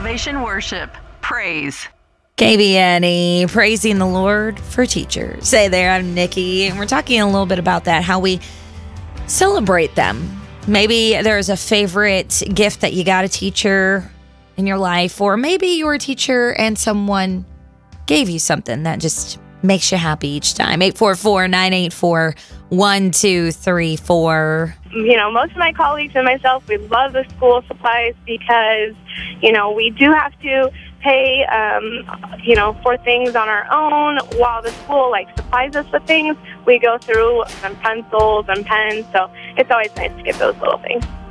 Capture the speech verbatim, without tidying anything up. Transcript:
Elevation Worship. Praise. K B N E, praising the Lord for teachers. Hey there, I'm Nikki, and we're talking a little bit about that, how we celebrate them. Maybe there's a favorite gift that you got a teacher in your life, or maybe you're a teacher and someone gave you something that just makes you happy each time. eight four four, nine eight four, one two three four. You know, most of my colleagues and myself, we love the school supplies because, you know, we do have to pay, um, you know, for things on our own while the school, like, supplies us with things. We go through some pencils and pens, so it's always nice to get those little things.